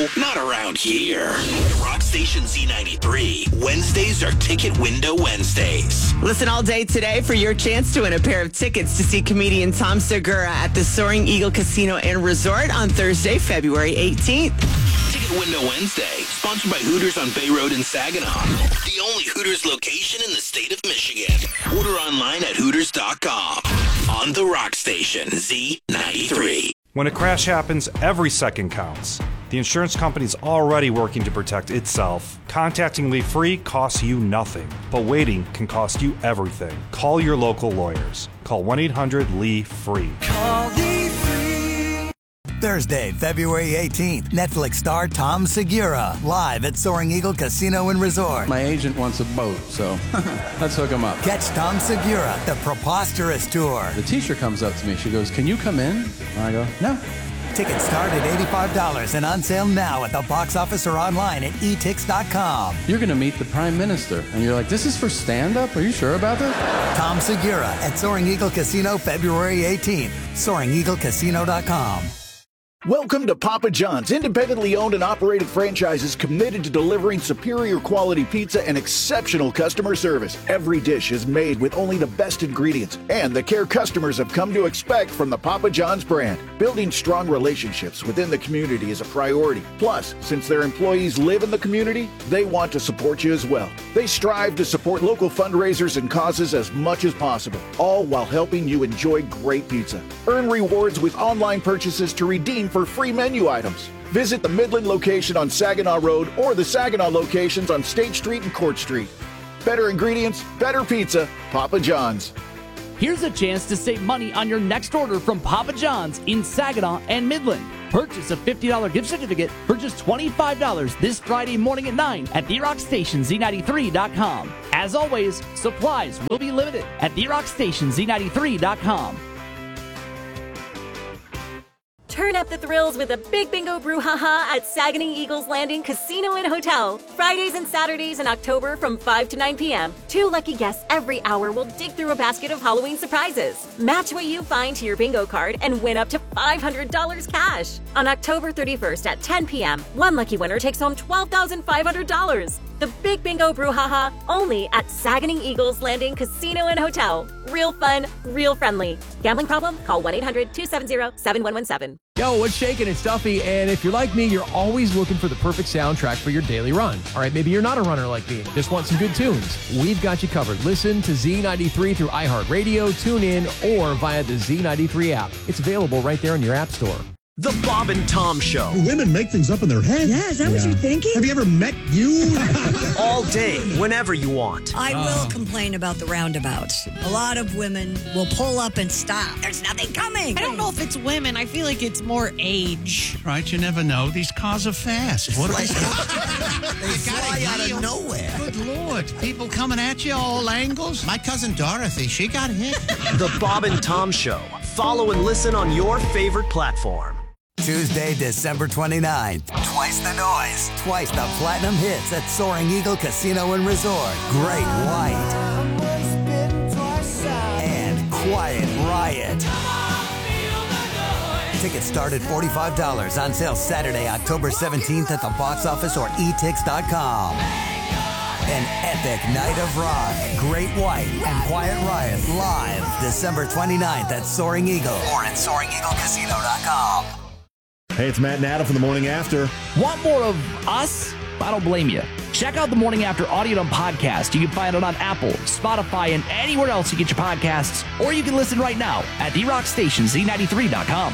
not around here. Rock Station Z93. Wednesdays are Ticket Window Wednesdays. Listen all day today for your chance to win a pair of tickets to see comedian Tom Segura at the Soaring Eagle Casino and Resort on Thursday, February 18th. Ticket Window Wednesday, sponsored by Hooters on Bay Road in Saginaw. The only Hooters location in the state of Michigan. Order online at Hooters.com. On the Rock Station, Z93. When a crash happens, every second counts. The insurance company's already working to protect itself. Contacting Lee Free costs you nothing, but waiting can cost you everything. Call your local lawyers. Call 1-800-LEE-FREE. Call Lee Free. Thursday, February 18th, Netflix star Tom Segura, live at Soaring Eagle Casino and Resort. My agent wants a boat, so let's hook him up. Catch Tom Segura, the Preposterous Tour. The teacher comes up to me. She goes, "Can you come in?" And I go, "No." Tickets start at $85 and on sale now at the box office or online at etix.com. You're going to meet the Prime Minister. And you're like, "This is for stand-up? Are you sure about this?" Tom Segura at Soaring Eagle Casino, February 18th. SoaringEagleCasino.com. Welcome to Papa John's, independently owned and operated franchises committed to delivering superior quality pizza and exceptional customer service. Every dish is made with only the best ingredients and the care customers have come to expect from the Papa John's brand. Building strong relationships within the community is a priority. Plus, since their employees live in the community, they want to support you as well. They strive to support local fundraisers and causes as much as possible, all while helping you enjoy great pizza. Earn rewards with online purchases to redeem for free menu items. Visit the Midland location on Saginaw Road or the Saginaw locations on State Street and Court Street. Better ingredients, better pizza, Papa John's. Here's a chance to save money on your next order from Papa John's in Saginaw and Midland. Purchase a $50 gift certificate for just $25 this Friday morning at 9 at TheRockStationZ93.com. As always, supplies will be limited at TheRockStationZ93.com. Turn up the thrills with a Big Bingo Brouhaha at Saguenay Eagles Landing Casino and Hotel. Fridays and Saturdays in October from 5 to 9 p.m. 2 lucky guests every hour will dig through a basket of Halloween surprises. Match what you find to your bingo card and win up to $500 cash. On October 31st at 10 p.m., one lucky winner takes home $12,500. The Big Bingo Brouhaha, only at Saguenay Eagles Landing Casino and Hotel. Real fun, real friendly. Gambling problem? Call 1-800-270-7117. Yo, what's shaking? It's Duffy, and if you're like me, you're always looking for the perfect soundtrack for your daily run. All right, maybe you're not a runner like me, just want some good tunes. We've got you covered. Listen to Z93 through iHeartRadio, TuneIn, or via the Z93 app. It's available right there in your app store. The Bob and Tom Show. Women make things up in their head. Yeah, is that what you're thinking? Have you ever met you? All day, whenever you want. I will complain about the roundabouts. A lot of women will pull up and stop. There's nothing coming. I don't know if it's women. I feel like it's more age. Right, you never know. These cars are fast. What are they fly out of nowhere. Good Lord. People coming at you all angles. My cousin Dorothy, she got hit. The Bob and Tom Show. Follow and listen on your favorite platform. Tuesday, December 29th. Twice the noise. Twice the platinum hits at Soaring Eagle Casino and Resort. Great White. And Quiet Riot. Tickets start at $45. On sale Saturday, October 17th at the box office or etix.com. An epic night of rock. Great White and Quiet Riot live December 29th at Soaring Eagle or at SoaringEagleCasino.com. Hey, it's Matt and Adam from The Morning After. Want more of us? I don't blame you. Check out The Morning After Audio and Podcast. You can find it on Apple, Spotify, and anywhere else you get your podcasts. Or you can listen right now at TheRockStationZ93.com.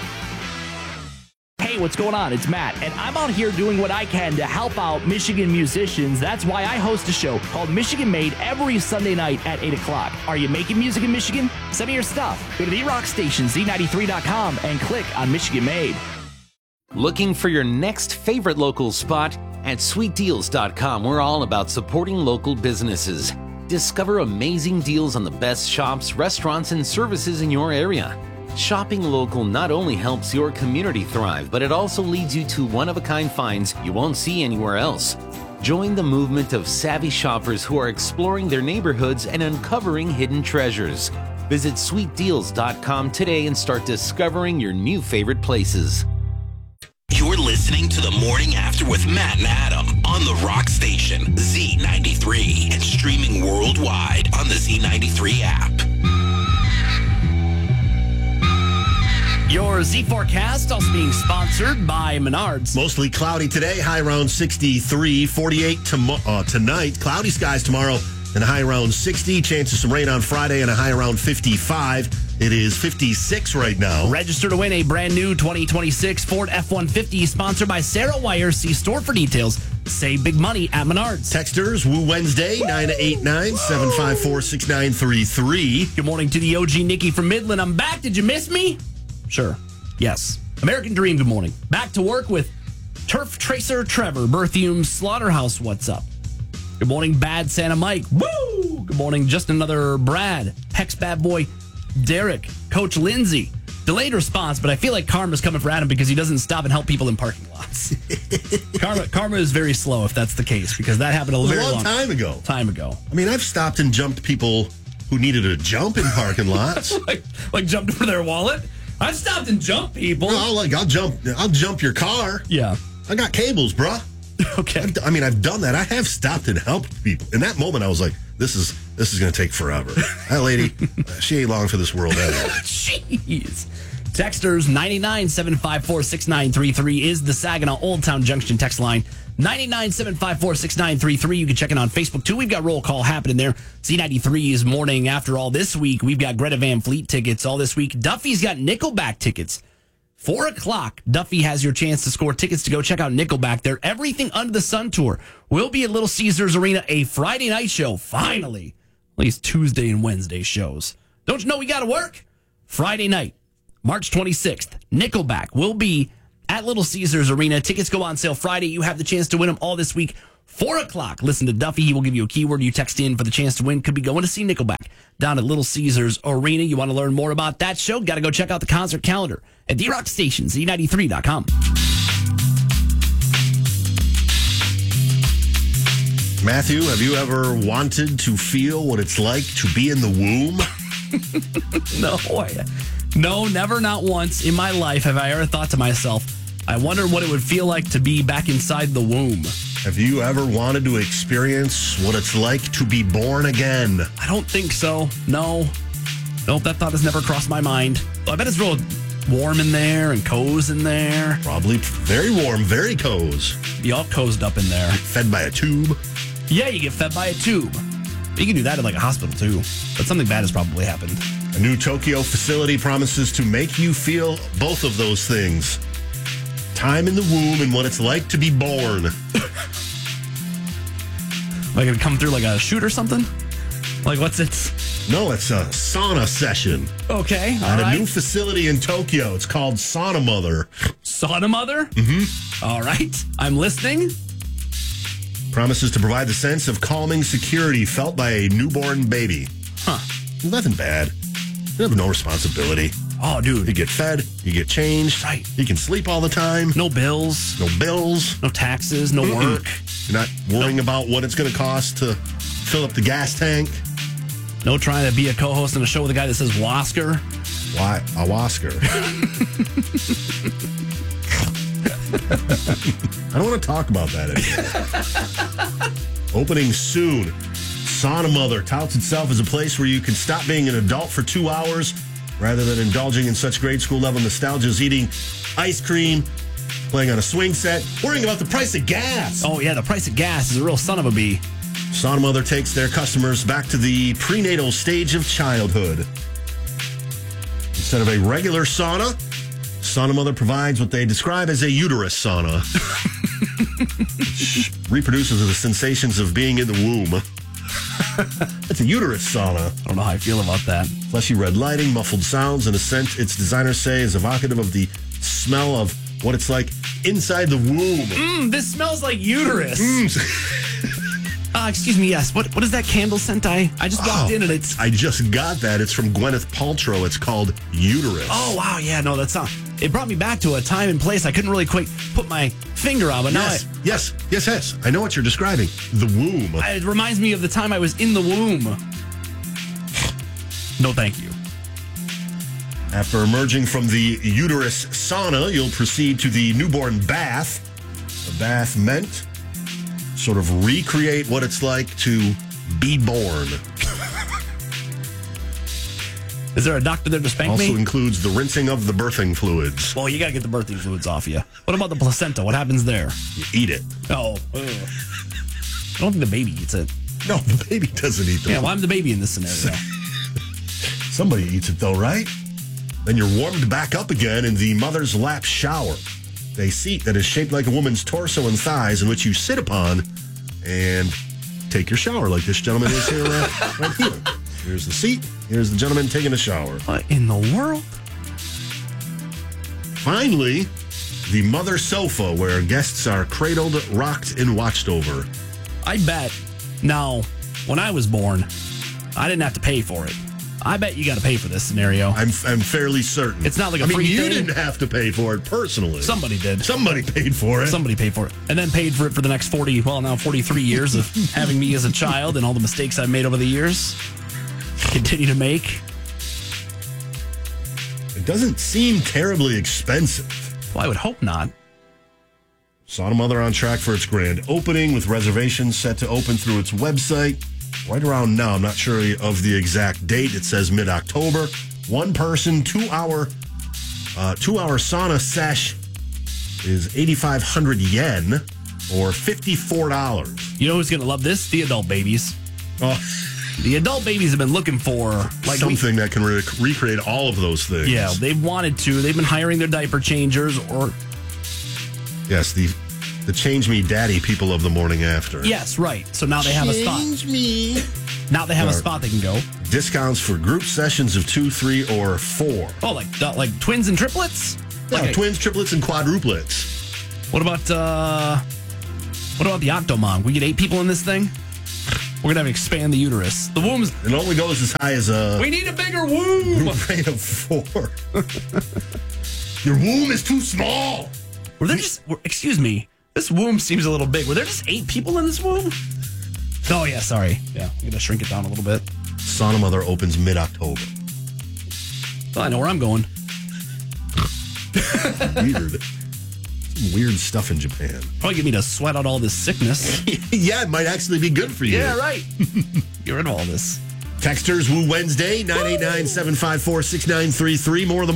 Hey, what's going on? It's Matt, and I'm out here doing what I can to help out Michigan musicians. That's why I host a show called Michigan Made every Sunday night at 8 o'clock. Are you making music in Michigan? Send me your stuff. Go to TheRockStationZ93.com and click on Michigan Made. Looking for your next favorite local spot? At SweetDeals.com, we're all about supporting local businesses. Discover amazing deals on the best shops, restaurants, and services in your area. Shopping local not only helps your community thrive, but it also leads you to one-of-a-kind finds you won't see anywhere else. Join the movement of savvy shoppers who are exploring their neighborhoods and uncovering hidden treasures. Visit SweetDeals.com today and start discovering your new favorite places. You're listening to to the Morning After with Matt and Adam on the Rock Station, Z93, and streaming worldwide on the Z93 app. Your Z forecast also being sponsored by Menards. Mostly cloudy today, high around 63, 48 tonight. Cloudy skies tomorrow and a high around 60. Chance of some rain on Friday and a high around 55. It is 56 right now. Register to win a brand new 2026 Ford F-150 sponsored by Sarah Wire. See store for details. Save big money at Menards. Texters, Woo Wednesday, 989-754-6933. Good morning to the OG Nikki from Midland. I'm back. Did you miss me? Sure. Yes. American Dream, good morning. Back to work with Turf Tracer Trevor, Berthium Slaughterhouse. What's up? Good morning, Bad Santa Mike. Woo! Good morning, just another Brad. Hex Bad Boy Derek. Coach Lindsay. Delayed response, but I feel like karma's coming for Adam because he doesn't stop and help people in parking lots. Karma is very slow if that's the case, because that happened a long time ago. Time ago. I mean, I've stopped and jumped people who needed a jump in parking lots. like jumped for their wallet? I've stopped and jumped people. No, I'll jump your car. Yeah. I got cables, bruh. Okay. I've done that. I have stopped and helped people. In that moment, I was like, this is going to take forever. That lady, she ain't long for this world anyway. Jeez. Texters, 997546933 is the Saginaw Old Town Junction text line. 997546933. You can check it on Facebook, too. We've got roll call happening there. Z93's Morning After All this week. We've got Greta Van Fleet tickets all this week. Duffy's got Nickelback tickets. 4 o'clock, Duffy has your chance to score tickets to go check out Nickelback. Their Everything Under the Sun tour will be at Little Caesars Arena, a Friday night show, finally. At least Tuesday and Wednesday shows. Don't you know we got to work? Friday night, March 26th, Nickelback will be at Little Caesars Arena. Tickets go on sale Friday. You have the chance to win them all this week. 4 o'clock, listen to Duffy. He will give you a keyword. You text in for the chance to win. Could be going to see Nickelback down at Little Caesars Arena. You want to learn more about that show? Got to go check out the concert calendar at The Rock Station, Z93.com. Matthew, have you ever wanted to feel what it's like to be in the womb? No, never, not once in my life have I ever thought to myself, I wonder what it would feel like to be back inside the womb. Have you ever wanted to experience what it's like to be born again? I don't think so. No. Nope, that thought has never crossed my mind. I bet it's real warm in there and cozy in there. Probably very warm, very cozy. Be all cozied up in there. Fed by a tube. Yeah, you get fed by a tube. You can do that in like a hospital too. But something bad has probably happened. A new Tokyo facility promises to make you feel both of those things. Time in the womb and what it's like to be born. Like it come through like a chute or something? Like what's it? No, it's a sauna session. Okay, all at right. a new facility in Tokyo. It's called Sauna Mother. Sauna Mother? Mm-hmm. All right, I'm listening. Promises to provide the sense of calming security felt by a newborn baby. Huh. Nothing bad. You have no responsibility. Oh, dude. You get fed. You get changed. Right. You can sleep all the time. No bills. No bills. No taxes. No work. You're not worrying about what it's going to cost to fill up the gas tank. No trying to be a co-host on a show with a guy that says Wasker. Why? A Wasker. I don't want to talk about that anymore. Opening soon. Sauna Mother touts itself as a place where you can stop being an adult for 2 hours rather than indulging in such grade school level nostalgia as eating ice cream, playing on a swing set, worrying about the price of gas. Oh, yeah, the price of gas is a real son of a bee. Sauna Mother takes their customers back to the prenatal stage of childhood. Instead of a regular sauna, Sauna Mother provides what they describe as a uterus sauna, which reproduces the sensations of being in the womb. It's a uterus sauna. I don't know how I feel about that. Fleshy red lighting, muffled sounds, and a scent its designers say is evocative of the smell of what it's like inside the womb. This smells like uterus. Excuse me, yes. What is that candle scent? I just walked in and it's... I just got that. It's from Gwyneth Paltrow. It's called Uterus. Oh, wow. Yeah, no, that's not... It brought me back to a time and place I couldn't really quite put my finger on, but yes. I know what you're describing. The womb. It reminds me of the time I was in the womb. No, thank you. After emerging from the uterus sauna, you'll proceed to the newborn bath. a bath meant. Sort of recreate what it's like to be born. Is there a doctor there to spank me? Also includes the rinsing of the birthing fluids. Well, you got to get the birthing fluids off you. What about the placenta? What happens there? You eat it. Oh. I don't think the baby eats it. No, the baby doesn't eat it. Yeah, well, I'm the baby in this scenario. Somebody eats it, though, right? Then you're warmed back up again in the mother's lap shower. A seat that is shaped like a woman's torso and thighs in which you sit upon and take your shower like this gentleman is here right here. Here's the seat. Here's the gentleman taking a shower. What in the world? Finally, the mother sofa where guests are cradled, rocked, and watched over. I bet. Now, when I was born, I didn't have to pay for it. I bet you got to pay for this scenario. I'm fairly certain. It's not like a free you thing. didn't have to pay for it personally. Somebody did. Somebody paid for it. Somebody paid for it. And then paid for it for the next 43 years of having me as a child and all the mistakes I've made over the years. Continue to make. It doesn't seem terribly expensive. Well, I would hope not. Sauna Mother on track for its grand opening with reservations set to open through its website right around now. I'm not sure of the exact date. It says mid-October. One person, 2 hour sauna sesh is 8,500 yen or $54. You know who's going to love this? The adult babies. Oh. The adult babies have been looking for something that can recreate all of those things. Yeah, they've wanted to. They've been hiring their diaper changers or... Yes, the Change Me Daddy people of the morning after. Yes, right. So now they have a spot. Change me. Now they have a spot they can go. Discounts for group sessions of 2, 3, or 4. Oh, like twins and triplets? Yeah, twins, triplets, and quadruplets. What about the Octomom? We get 8 people in this thing? We're going to have to expand the uterus. The womb's... It only goes as high as a... We need a bigger womb! Rate of 4. Your womb is too small! Excuse me. This womb seems a little big. Were there just 8 people in this womb? Oh, yeah, sorry. Yeah, I'm going to shrink it down a little bit. Sauna Mother opens mid-October. Well, I know where I'm going. Weird. Some weird stuff in Japan. Probably get me to sweat out all this sickness. Yeah, it might actually be good for you. Yeah, right. Get rid of all this. Texters Woo Wednesday, 989-754-6933. More of the